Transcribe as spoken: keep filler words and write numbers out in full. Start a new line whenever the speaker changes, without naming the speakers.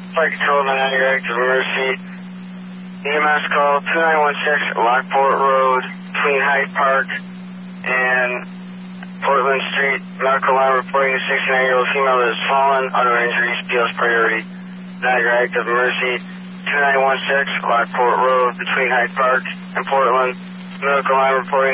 Flight control to Niagara Active Emergency. E M S call two nine one six Lockport Road between Hyde Park and Portland Street. Medical line reporting a sixty-nine-year-old female that has fallen. Auto injuries, P L's priority. Niagara Active Emergency. two nine one six Lockport Road between Hyde Park and Portland. Medical line reporting